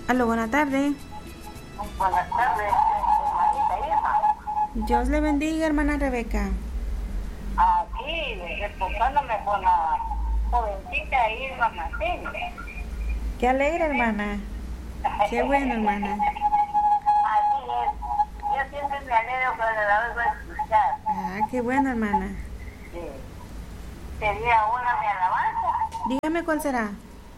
Aló, buenas tardes. Buenas tardes, hermanita Irma. Dios le bendiga, hermana Rebeca. Aquí, reportándome con la jovencita Irma Martínez. Qué alegre, hermana. Qué bueno, hermana. Así es. Yo siempre me alegro cuando la oigo escuchar. Ah, qué bueno, hermana. Sí. Sería una mi alabanza. Dígame cuál será.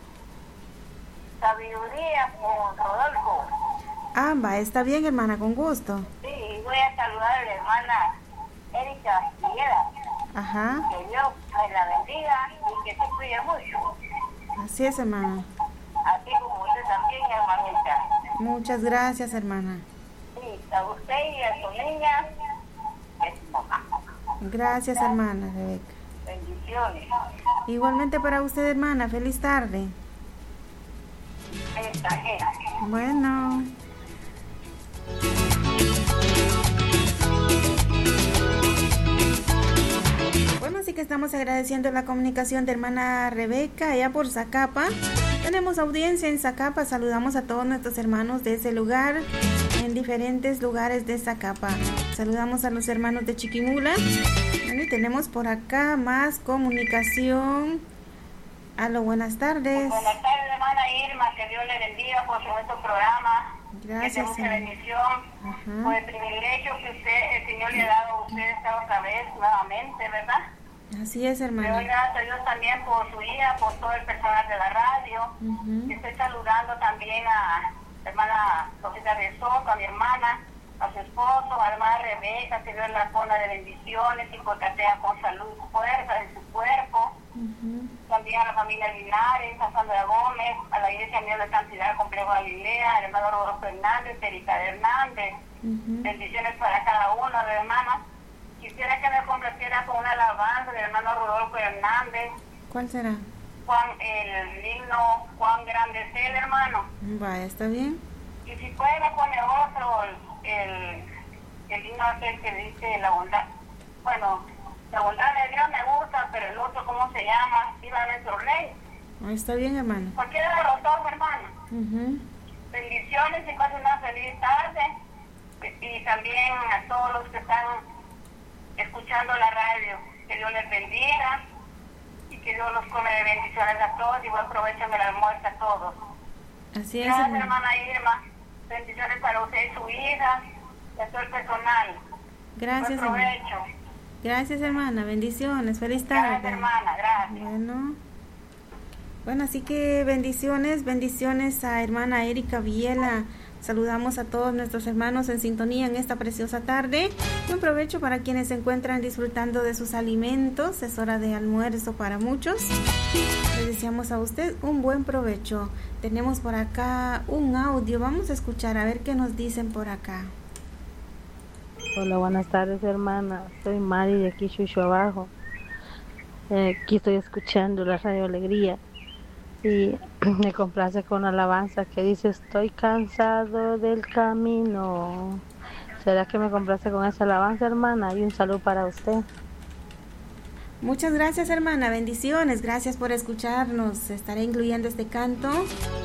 Sabiduría con Rodolfo. Va, está bien, hermana, con gusto. Sí, y voy a saludar a la hermana Erika Villera. Ajá, Que Dios me la bendiga y que se cuide mucho. así es, hermana. Así como usted también, hermanita. Muchas gracias, hermana. Sí, a usted y a su niña, es su mamá. Gracias, hermana Rebeca. Bendiciones. Igualmente para usted, hermana. Feliz tarde. Esta es. Bueno. Bueno, así que estamos agradeciendo la comunicación de hermana Rebeca allá por Zacapa. Tenemos audiencia en Zacapa. Saludamos a todos nuestros hermanos de ese lugar, en diferentes lugares de Zacapa. Saludamos a los hermanos de Chiquimula. Bueno, y tenemos por acá más comunicación. Aló, buenas tardes. Buenas tardes, hermana Irma. Que Dios le bendiga por nuestro programa. Gracias, que mucha bendición por el privilegio que el Señor le ha dado a usted esta otra vez nuevamente, ¿verdad? Así es, Le hermana. doy gracias a Dios también por su hija, por todo el personal de la radio. Estoy saludando también a la hermana Rosita de Soto, a mi hermana, a su esposo, a la hermana Rebeca, que Dios la zona de bendiciones y cortatea con salud y fuerza en su cuerpo. También a la familia Linares, a Sandra Gómez, a la iglesia Mía de Santidad Complejo Galilea, al hermano Rodolfo Hernández, Erika Hernández. Bendiciones para cada uno de hermanas. Quisiera que me complaciera con una alabanza del hermano Rodolfo Hernández. ¿Cuál será? El himno Cuán grande es él, hermano. Vaya, ¿está bien? Y si puede me pone otro, el himno aquel que dice la bondad. Bueno, la bondad de Dios me gusta, pero el otro, ¿cómo se llama? Viva nuestro rey. Está bien, hermano. Cualquiera de los dos, hermano. Bendiciones y pasen una feliz tarde. Y también a todos los que están escuchando la radio. Que Dios les bendiga y que Dios los come de bendiciones a todos y buen provecho en el almuerzo a todos. Así es, Gracias, hermano. hermana Irma. Bendiciones para usted y su hija y a todo el personal. Gracias, buen hermana. provecho. Gracias, hermana. Bendiciones. Feliz tarde. Gracias, hermana. Gracias. Bueno, así que bendiciones a hermana Erika Villela. Saludamos a todos nuestros hermanos en sintonía en esta preciosa tarde. Buen provecho para quienes se encuentran disfrutando de sus alimentos. Es hora de almuerzo para muchos. Le deseamos a usted un buen provecho. Tenemos por acá un audio. Vamos a escuchar a ver qué nos dicen por acá. Hola, buenas tardes, hermana. Soy Mari de aquí, Chucho Abajo. Aquí estoy escuchando la Radio Alegría y me complace con la alabanza que dice: estoy cansado del camino. ¿Será que me complace con esa alabanza, hermana? Y un saludo para usted. Muchas gracias, hermana. Bendiciones. Gracias por escucharnos. Estaré incluyendo este canto